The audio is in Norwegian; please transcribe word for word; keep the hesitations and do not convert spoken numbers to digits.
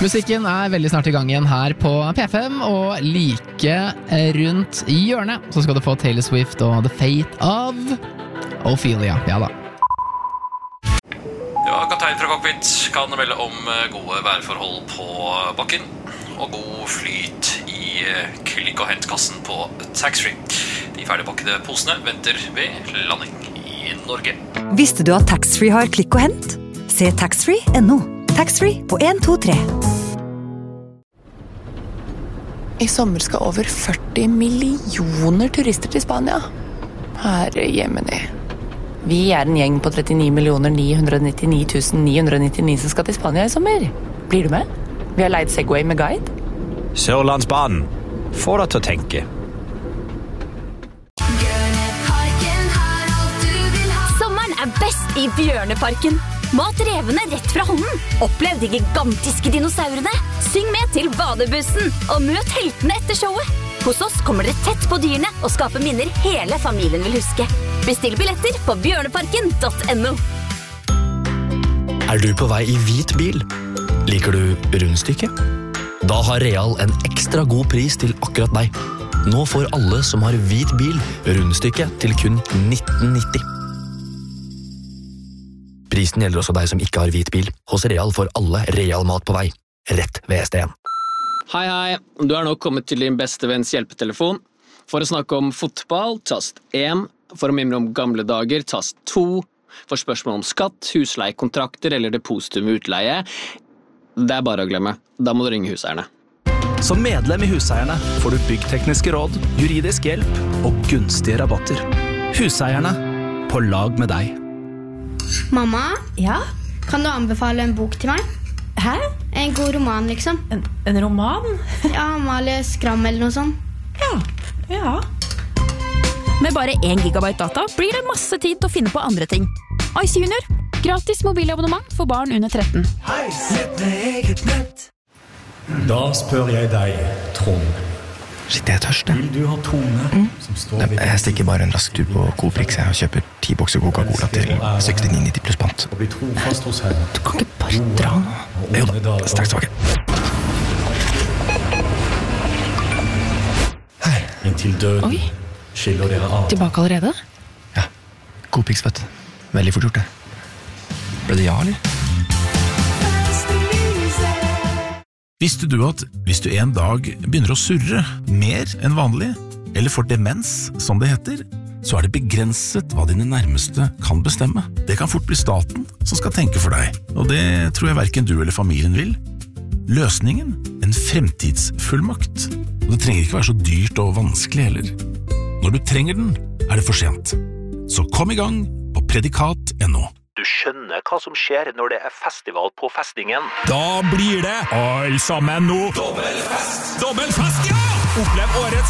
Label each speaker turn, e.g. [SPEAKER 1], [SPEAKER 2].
[SPEAKER 1] Musikken er veldig snart i gang igjen her på P fem, og like rundt i hjørnet så skal du få Taylor Swift og The Fate of Ophelia. Ja da.
[SPEAKER 2] Ja, kaptein fra Cockpit kan melde om gode værforhold på bakken og god flyt i klikk- og hentkassen på taxfree. De ferdigpakkede posene venter ved landing i Norge.
[SPEAKER 3] Visste du at taxfree har klikk og hent? Se taxfree punktum no. Taxfree på en to tre.
[SPEAKER 4] I sommer skal over førti millioner turister til Spania. Herre jemini. Vi er en gjeng på trettini millioner ni hundre nittini tusen ni hundre nittini som skal til Spania i sommer. Blir du med? Vi har leid Segway med guide.
[SPEAKER 5] Sørlandsbanen. Få deg til å tenke.
[SPEAKER 6] Sommeren er best i Bjørneparken. Mat revene rett fra hånden. Opplev de gigantiske dinosaurene. Syng med til badebussen, og møt heltene etter showet. Hos oss kommer dere tett på dyrene og skaper minner hele familien vil huske. Bestill billetter på bjørneparken punktum no.
[SPEAKER 7] Er du på vei i hvit bil? Liker du rundstykke? Da har Real en ekstra god pris til akkurat deg. Nå får alle som har hvit bil rundstykke til kun nitten nitti. Prisen gjelder også deg som ikke har hvit bil. Hos Real får alle Real mat på vei. Rett ved S D en.
[SPEAKER 8] Hei, hei. Du er nå kommet til din beste venns hjelpetelefon. For å snakke om fotball, tast én. For å mimre om gamle dager, tast to. For spørsmål om skatt, husleiekontrakter eller depositum med utleie. Det er bare å glemme. Da må du ringe huseierne.
[SPEAKER 9] Som medlem i Huseierne får du byggtekniske råd, juridisk hjelp og gunstige rabatter. Huseierne, på lag med deg.
[SPEAKER 10] Mamma?
[SPEAKER 11] Ja?
[SPEAKER 10] Kan du anbefale en bok til meg?
[SPEAKER 11] Hæ?
[SPEAKER 10] En god roman, liksom.
[SPEAKER 11] En, en roman?
[SPEAKER 10] Ja, Amalie Skram eller noe sånt.
[SPEAKER 11] Ja, ja. Med bare én gigabyte data blir det masse tid til å finne på andre ting. Ice Junior. Gratis mobilabonnement for barn under tretten.
[SPEAKER 12] Hei, sett med eget nett. Da spør jeg deg, Trond.
[SPEAKER 13] Shit, jeg er tørst, jeg.
[SPEAKER 12] Vil du ha tone
[SPEAKER 13] mm.
[SPEAKER 12] som står ved
[SPEAKER 13] Jeg stikker bare en rask tur på Coprix og kjøper ti bokser Coca-Cola til sekstini nitti pluss pant.
[SPEAKER 12] Og bli trofast hos Herren.
[SPEAKER 13] Du kan ikke bare dra nå. Jo da, straks tilbake. Hei.
[SPEAKER 12] Inntil døden.
[SPEAKER 11] Oi.
[SPEAKER 12] Skiller dere av.
[SPEAKER 11] Tilbake allerede?
[SPEAKER 13] Ja, Coprix, vet du. Veldig fort gjort det. Ble det ja, eller?
[SPEAKER 14] Visste du at hvis du en dag begynner å surre mer enn vanlig, eller får demens, som det heter, så er det begrenset hva dine nærmeste kan bestemme. Det kan fort bli staten som skal tenke for deg, og det tror jeg hverken du eller familien vil. Løsningen? En fremtidsfullmakt. Og det trenger ikke være så dyrt og vanskelig heller. Når du trenger den, er det for sent. Så kom i gang på predikat punktum no.
[SPEAKER 5] Du skjønner hva som skjer når det er festival på festningen.
[SPEAKER 14] Da blir det alle sammen nå.
[SPEAKER 12] Dobbelfest!
[SPEAKER 14] Dobbelfest, ja! Opplev årets